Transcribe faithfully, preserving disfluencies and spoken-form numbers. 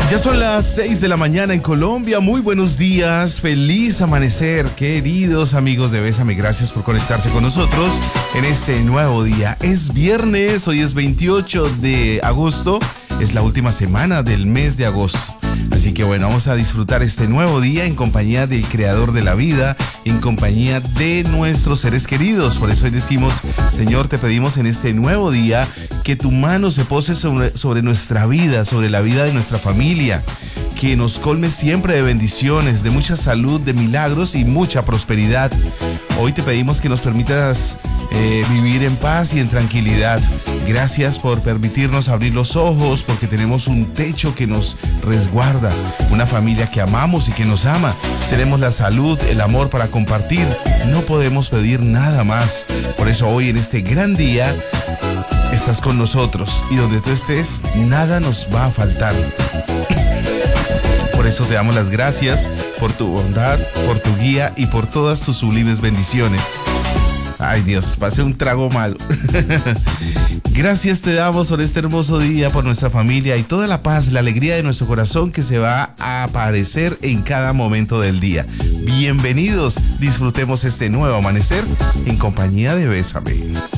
Ya son las seis de la mañana en Colombia. Muy buenos días, feliz amanecer, queridos amigos de Bésame. Gracias por conectarse con nosotros en este nuevo día. Es viernes, hoy es veintiocho de agosto, es la última semana del mes de agosto. Así que bueno, vamos a disfrutar este nuevo día en compañía del Creador de la vida, en compañía de nuestros seres queridos. Por eso hoy decimos, Señor, te pedimos en este nuevo día que tu mano se pose sobre, sobre nuestra vida, sobre la vida de nuestra familia, que nos colme siempre de bendiciones, de mucha salud, de milagros y mucha prosperidad. Hoy te pedimos que nos permitas eh, vivir en paz y en tranquilidad. Gracias por permitirnos abrir los ojos, porque tenemos un techo que nos resguarda, una familia que amamos y que nos ama. Tenemos la salud, el amor para compartir. No podemos pedir nada más. Por eso hoy, en este gran día, estás con nosotros, y donde tú estés, nada nos va a faltar. Por eso te damos las gracias por tu bondad, por tu guía y por todas tus sublimes bendiciones. Ay, Dios, pasé un trago malo. Gracias te damos por este hermoso día, por nuestra familia y toda la paz, la alegría de nuestro corazón que se va a aparecer en cada momento del día. Bienvenidos, disfrutemos este nuevo amanecer en compañía de Bésame.